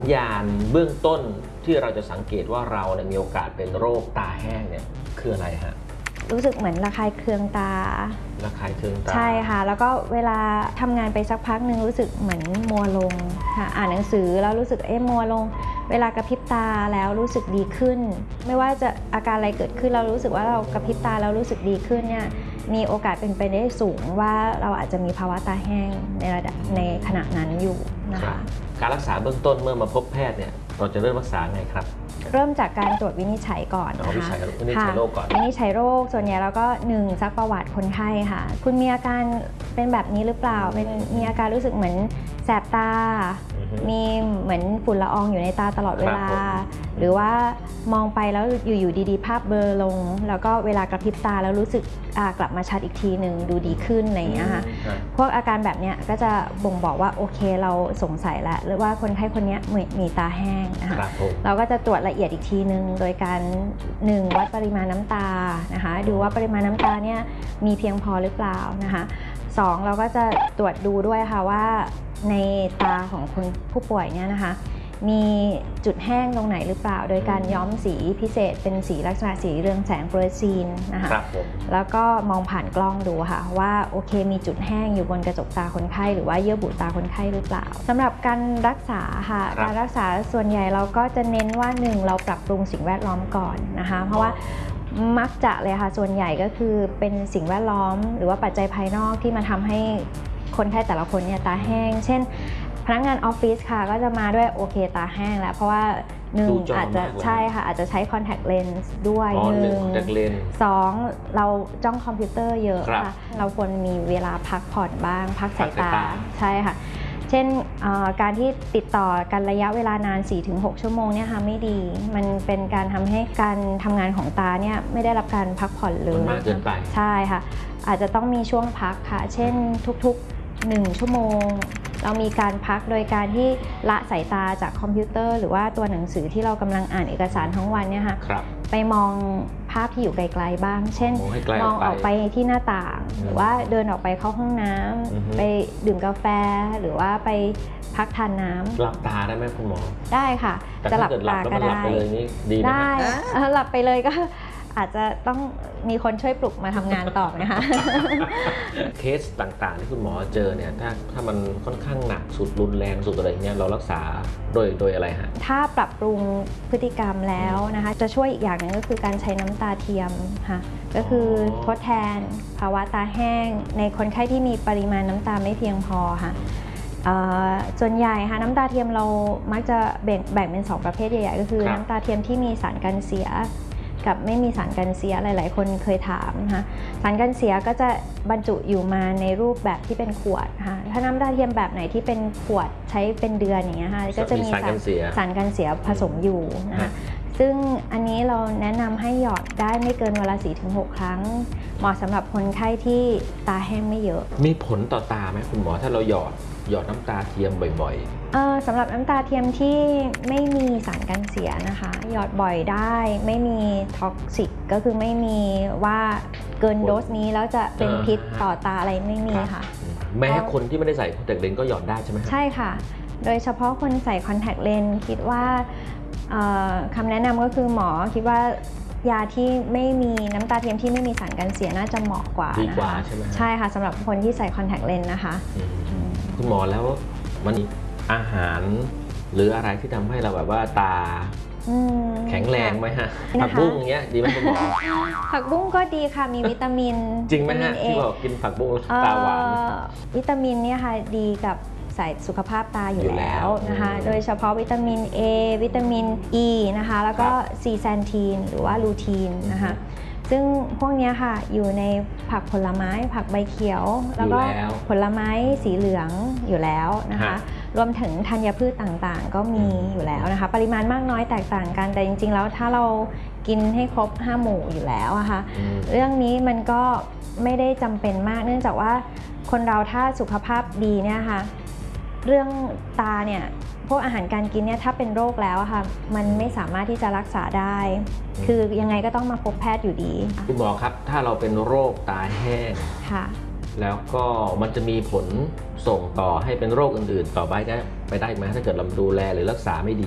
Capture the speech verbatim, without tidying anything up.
ยานเบื้องต้นที่เราจะสังเกตว่าเราเนี่ยมีโอกาสเป็นโรคตาแห้งเนี่ยคืออะไรฮะรู้สึกเหมือนระคายเคืองตาระคายเคืองตาใช่ค่ะแล้วก็เวลาทำงานไปสักพักหนึ่งรู้สึกเหมือนมัวลงค่ะอ่านหนังสือแล้วรู้สึกเอ๊ะมัวลงเวลากระพริบตาแล้วรู้สึกดีขึ้นไม่ว่าจะอาการอะไรเกิดขึ้นเรารู้สึกว่าเรากระพริบตาแล้วรู้สึกดีขึ้นเนี่ยมีโอกาสเป็นไปได้สูงว่าเราอาจจะมีภาวะตาแห้งในระดับในขณะนั้นอยู่นะคะการรักษาเบื้องต้นเมื่อมาพบแพทย์เนี่ยเราจะเริ่มรักษาไงครับเริ่มจากการตรวจวินิจฉัยก่อนนะคะวินิจฉัยโรคก่อนวินิจฉัยโรคส่วนใหญ่เราก็หนึ่งซักประวัติคนไข้ค่ะคุณมีอาการเป็นแบบนี้หรือเปล่าเป็นมีอาการรู้สึกเหมือนแสบตามีเหมือนฝุ่นละอองอยู่ในตาตลอดเวลาหรือว่ามองไปแล้วอยู่ๆดีๆภาพเบลอลงแล้วก็เวลากระพริบตาแล้วรู้สึกกลับมาชัดอีกทีหนึ่งดูดีขึ้นอะไรอย่างเงี้ยค่ะพวกอาการแบบเนี้ยก็จะบ่งบอกว่าโอเคเราสงสัยแล้วหรือว่าคนไข้คนนี้มีตาแห้งนะคะเราก็จะตรวจละเอียดอีกทีหนึ่งโดยการหนึ่งวัดปริมาณน้ำตานะคะดูว่าปริมาณน้ำตาเนี่ยมีเพียงพอหรือเปล่านะคะสองเราก็จะตรวจดูด้วยค่ะว่าในตาของคนผู้ป่วยเนี่ยนะคะมีจุดแห้งตรงไหนหรือเปล่าโดยการย้อมสีพิเศษเป็นสีลักษณะสีเรืองแสงฟลูออเรสซีนนะคะแล้วก็มองผ่านกล้องดูค่ะว่าโอเคมีจุดแห้งอยู่บนกระจกตาคนไข้หรือว่าเยื่อบุตาคนไข้หรือเปล่าสำหรับการรักษาค่ะการรักษาส่วนใหญ่เราก็จะเน้นว่าหนึ่งเราปรับปรุงสิ่งแวดล้อมก่อนนะคะเพราะว่ามักจะเลยค่ะส่วนใหญ่ก็คือเป็นสิ่งแวดล้อมหรือว่าปัจจัยภายนอกที่มาทำให้คนไข้แต่ละคนเนี่ยตาแห้งเช่นพนักงานออฟฟิศค่ะก็จะมาด้วยโอเคตาแห้งแล้วเพราะว่าหนึ่งอาจจะใช่ค่ะอาจจะใช้คอนแทคเลนส์ด้วยหนึ่งสองเราจ้องคอมพิวเตอร์เยอะค่ะเราควรมีเวลาพักผ่อนบ้างพักสายตาใช่ค่ะเช่นการที่ติดต่อกันระยะเวลานาน สี่ถึงหก ชั่วโมงเนี่ยค่ะไม่ดีมันเป็นการทำให้การทำงานของตาเนี่ยไม่ได้รับการพักผ่อนเลยมากเกินไปใช่ค่ะอาจจะต้องมีช่วงพักค่ะเช่นทุกๆหนึ่งชั่วโมงเรามีการพักโดยการที่ละสายตาจากคอมพิวเตอร์หรือว่าตัวหนังสือที่เรากำลังอ่านเอกสารทั้งวันเนี่ยค่ะไปมองภาพที่อยู่ไกลๆบ้างเช่นมองออกไปที่หน้าต่างหรือว่าเดินออกไปเข้าห้องน้ำไปดื่มกาแฟหรือว่าไปพักทานน้ำหลับตาได้ไหมคุณหมอได้ค่ะจะหลับตาก็ได้ได้หลับไปเลยก็อาจจะต้องมีคนช่วยปลุกมาทำงานต่อนะคะเคสต่างๆที่คุณหมอเจอเนี่ยถ้าถ้ามันค่อนข้างหนักสุดรุนแรงสุดอะไรเงี้ยเรารักษาโดยโดยอะไรฮะถ้าปรับปรุงพฤติกรรมแล้วนะคะจะช่วยอีกอย่างหนึ่งก็คือการใช้น้ำตาเทียมค่ะก็คือทดแทนภาวะตาแห้งในคนไข้ที่มีปริมาณน้ำตาไม่เพียงพอค่ะส่วนใหญ่ค่ะน้ำตาเทียมเรามักจะแบ่งแบ่งเป็นสองประเภทใหญ่ๆก็คือน้ำตาเทียมที่มีสารกันเสียกับไม่มีสารกันเสียหลายๆคนเคยถามนะคะสารกันเสียก็จะบรรจุอยู่มาในรูปแบบที่เป็นขวดค่ะถ้าน้ำตาเทียมแบบไหนที่เป็นขวดใช้เป็นเดือนอย่างเงี้ยค่ะก็จะมีสารกันเสียสารกันเสียผสมอยู่นะคะซึ่งอันนี้เราแนะนำให้หยอดได้ไม่เกินวันละ สี่ถึงหก ครั้งเหมาะสำหรับคนไข้ที่ตาแห้งไม่เยอะมีผลต่อตาไหมคุณหมอถ้าเราหยอดหยอดน้ำตาเทียมบ่อยๆสำหรับน้ำตาเทียมที่ไม่มีสารกันเสียนะคะหยอดบ่อยได้ไม่มีท็อกซิกก็คือไม่มีว่าเกินโดสนี้แล้วจะเป็นพิษต่อตาอะไรไม่มีค่ะแม้คนที่ไม่ได้ใส่คอนแทคเลนส์ก็หยอดได้ใช่ไหมใช่ค่ะโดยเฉพาะคนใส่คอนแทคเลนส์คิดว่าคำแนะนำก็คือหมอคิดว่ายาที่ไม่มีน้ำตาเทียมที่ไม่มีสารกันเสียน่าจะเหมาะกว่าดีกว่าใช่ไหมใช่ค่ะสำหรับคนที่ใส่คอนแทคเลนส์นะคะคุณหมอแล้วมันอาหารหรืออะไรที่ทำให้เราแบบว่าตาแข็งแรงไหมฮะผักบุ้งเงี้ยดีไหมคุณหมอผักบุ้งก็ดีค่ะมีวิตามินจริงไหมฮะที่บอกกินผักบุ้งตาหวานวิตามินเนี่ยค่ะดีกับสายสุขภาพตาอยู่แล้วนะคะโดยเฉพาะวิตามิน A วิตามิน E นะคะแล้วก็ซีแซนทีนหรือว่าลูทีนนะคะซึ่งพวกนี้ค่ะอยู่ในผักผลไม้ผักใบเขียวแล้วก็ผลไม้สีเหลืองอยู่แล้วนะคะรวมถึงธัญพืชต่างๆก็มีอยู่แล้วนะคะปริมาณมากน้อยแตกต่างกันแต่จริงๆแล้วถ้าเรากินให้ครบห้าหมู่อยู่แล้วอะค่ะเรื่องนี้มันก็ไม่ได้จำเป็นมากเนื่องจากว่าคนเราถ้าสุขภาพดีเนี่ยค่ะเรื่องตาเนี่ยพวกอาหารการกินเนี่ยถ้าเป็นโรคแล้วอะค่ะมันไม่สามารถที่จะรักษาได้คือยังไงก็ต้องมาพบแพทย์อยู่ดีคุณหมอครับถ้าเราเป็นโรคตาแห้งค่ะแล้วก็มันจะมีผลส่งต่อให้เป็นโรคอื่นๆต่อไปได้ไปได้ไหมถ้าเกิดเราดูแลหรือรักษาไม่ดี